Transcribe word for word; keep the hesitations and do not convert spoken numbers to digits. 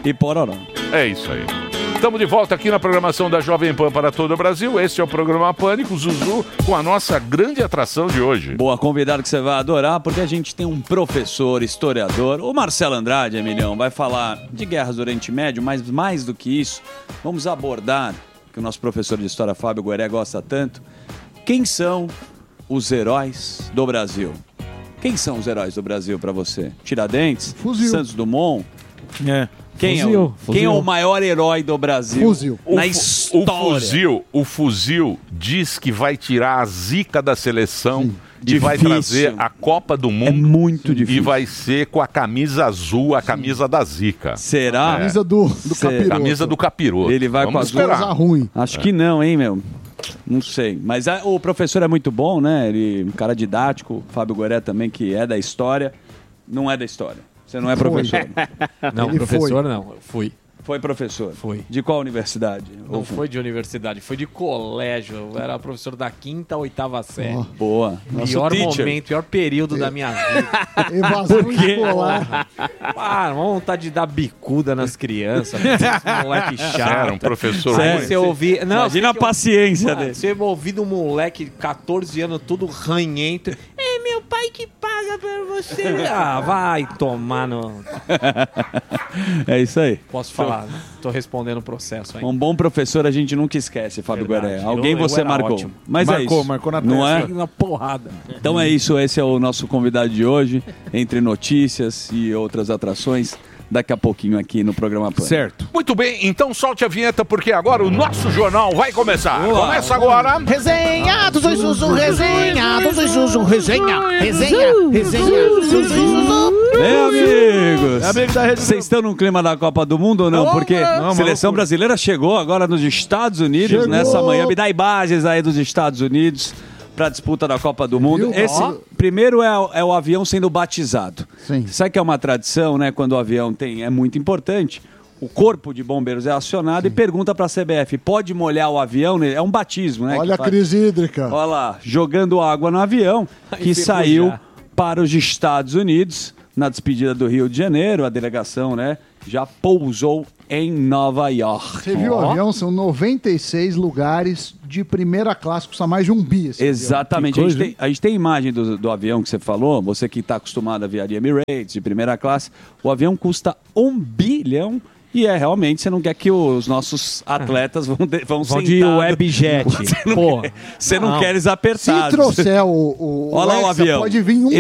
e pororó. É isso aí. Estamos de volta aqui na programação da Jovem Pan para todo o Brasil. Este é o programa Pânico, Zuzu, com a nossa grande atração de hoje. Boa, convidado que você vai adorar, porque a gente tem um professor, historiador, o Marcelo Andrade, Emilhão, vai falar de guerras do Oriente Médio, mas mais do que isso, vamos abordar, que o nosso professor de História, Fábio Gueré, gosta tanto, quem são os heróis do Brasil? Quem são os heróis do Brasil para você? Tiradentes? Fuzil. Santos Dumont? É. Quem, Fuzil, é o, fuzil. quem é o maior herói do Brasil? Fuzil. O, Na fu- história. o fuzil, o fuzil diz que vai tirar a zica da seleção Sim. e vai Difícil. trazer a Copa do Mundo. É muito difícil. E vai ser com a camisa azul, a camisa da zica. Será? É. Camisa do, do Cê- capiroto. Camisa do capiroto. Ele vai Vamos com a esperar. Coisa ruim. Acho que não, hein, meu? Não sei. Mas a- o professor é muito bom, né? Ele um cara didático. Fábio Gueré também, que é da história. Não é da história. Você não é Foi. professor. Não, Ele professor foi. não. Eu fui. Foi professor? Foi. De qual universidade? Não Ou foi de universidade, foi de colégio. Eu era professor da quinta, oitava série. Ó. Boa. Nosso Pior teacher. momento, pior período da minha vida. Evasão escolar. Ah, vontade de dar bicuda nas crianças. Esse moleque chato. Era um professor Sério? ruim. Aí você ouvir. Não, Imagina a você que eu- paciência Mano, dele. você ouvindo um moleque de catorze anos, tudo ranhento. É meu pai que paga pra você. Ah, vai tomar no. É isso aí. Posso falar, né? Tô respondendo o processo aí. Um bom professor a gente nunca esquece, Fábio Verdade. Gueré. Alguém Eu- eu você era marcou. ótimo. Mas é Marcou, isso. marcou na Não é? testa. Na porrada. Então é isso, esse é o nosso convidado de hoje, entre notícias e outras atrações, daqui a pouquinho aqui no programa Pan. Certo. Muito bem, então solte a vinheta, porque agora o nosso jornal vai começar. Começa agora. Resenha do Zui Zuzu, resenha do Zui Zuzu, resenha, resenha, resenha do Zui Zuzu. Bem, amigos, É amigo da Rede vocês estão no clima da Copa do Mundo ou não? Porque a não, seleção maluco. brasileira chegou agora nos Estados Unidos, Chegou. nessa manhã. Me dá imagens aí dos Estados Unidos para a disputa da Copa do Mundo. Viu? Esse, Ó. primeiro é, o- é o avião sendo batizado. Sim. Sabe que é uma tradição, né? Quando o avião tem, é muito importante. O corpo de bombeiros é acionado e pergunta para a C B F: pode molhar o avião? É um batismo, né? Olha que a faz. crise hídrica. Olha lá, jogando água no avião, que ferrou saiu já. para os Estados Unidos na despedida do Rio de Janeiro. A delegação, né, já pousou em Nova York. Você viu o avião? São noventa e seis lugares de primeira classe, custa mais de um bi esse Exatamente. A Que gente, coisa, tem, a gente tem imagem do, do avião que você falou, você que está acostumado a viajar de Emirates, de primeira classe. O avião custa um bilhão e é realmente, você não quer que os nossos atletas vão, de, vão, Vão de sentados. webjet. Você não, Pô, quer, você não, não. quer eles Se apertados. trouxer o, o, Olha lá o Hexa, avião. pode vir um